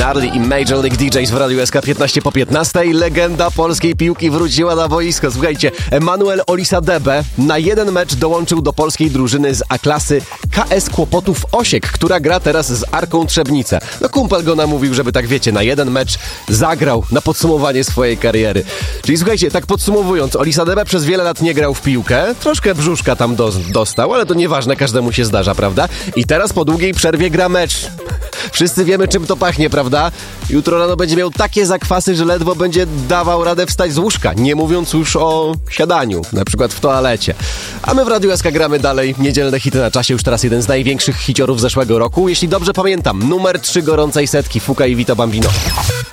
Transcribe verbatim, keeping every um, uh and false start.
Gnarly i Major League D Js w Radiu S K piętnaście po piętnastej. Legenda polskiej piłki wróciła na boisko. Słuchajcie, Emanuel Olisadebe na jeden mecz dołączył do polskiej drużyny z A-klasy K S Kłopotów Osiek, która gra teraz z Arką Trzebnice. No kumpel go namówił, żeby tak wiecie, na jeden mecz zagrał na podsumowanie swojej kariery. Czyli słuchajcie, tak podsumowując, Olisadebe przez wiele lat nie grał w piłkę, troszkę brzuszka tam do, dostał, ale to nieważne, każdemu się zdarza, prawda? I teraz po długiej przerwie gra mecz. Wszyscy wiemy, czym to pachnie, prawda? Jutro rano będzie miał takie zakwasy, że ledwo będzie dawał radę wstać z łóżka, nie mówiąc już o siadaniu, na przykład w toalecie. A my w Radiu S K gramy dalej niedzielne hity na czasie, już teraz jeden z największych hiciorów zeszłego roku. Jeśli dobrze pamiętam, numer trzy gorącej setki, Fuka i Vito Bambino.